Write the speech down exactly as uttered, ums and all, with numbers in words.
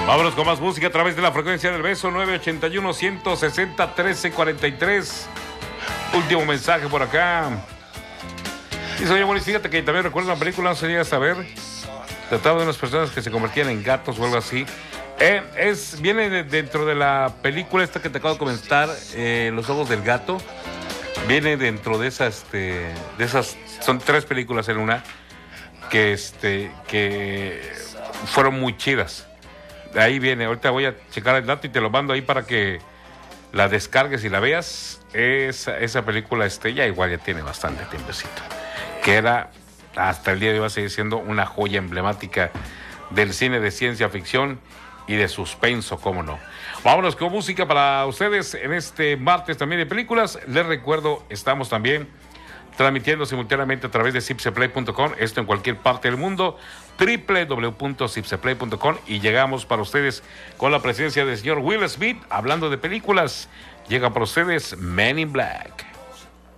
Vámonos con más música a través de la frecuencia del beso nueve ochenta y uno, ciento sesenta, trece cuarenta y tres. Último mensaje por acá. Dice, oye, Boris, fíjate que también recuerdo una película, no sería saber. Trataba de unas personas que se convertían en gatos o algo así. Eh, es, viene de, dentro de la película esta que te acabo de comentar, eh, Los Ojos del Gato. Viene dentro de esas, este, de esas, son tres películas en una, que, este, que fueron muy chidas. De ahí viene, ahorita voy a checar el dato y te lo mando ahí para que la descargues y la veas. Esa, esa película, este, ya igual ya tiene bastante tiempecito. Que era, hasta el día de hoy va a seguir siendo una joya emblemática del cine de ciencia ficción y de suspenso, cómo no. Vámonos con música para ustedes en este martes también de películas. Les recuerdo, estamos también transmitiendo simultáneamente a través de zipseplay punto com, esto en cualquier parte del mundo, doble u doble u doble u punto zipseplay punto com, y llegamos para ustedes con la presencia del señor Will Smith, hablando de películas. Llega para ustedes Men in Black.